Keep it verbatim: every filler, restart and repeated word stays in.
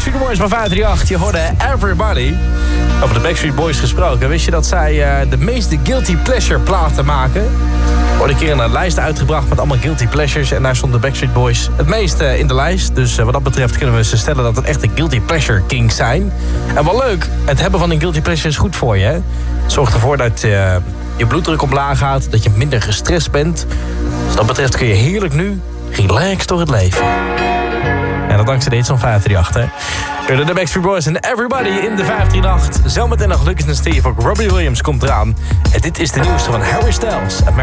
Backstreet Boys van vijf drie acht. Je hoorde Everybody. Over de Backstreet Boys gesproken. Wist je dat zij uh, de meeste guilty pleasure platen maken? Er wordt een keer een lijst uitgebracht met allemaal guilty pleasures. En daar stond de Backstreet Boys het meest uh, in de lijst. Dus uh, wat dat betreft kunnen we ze stellen dat het echt een guilty pleasure kings zijn. En wel leuk, het hebben van een guilty pleasure is goed voor je. Hè? Zorgt ervoor dat uh, je bloeddruk omlaag gaat. Dat je minder gestrest bent. Wat dat betreft kun je heerlijk nu relaxed door het leven. En dat dankzij deze van vijf drie acht, hè. De Backstreet Boys en Everybody in de vijf drie acht. Zometeen nog Lucas en Steve, ook Robbie Williams komt eraan. En dit is de nieuwste van Harry Styles.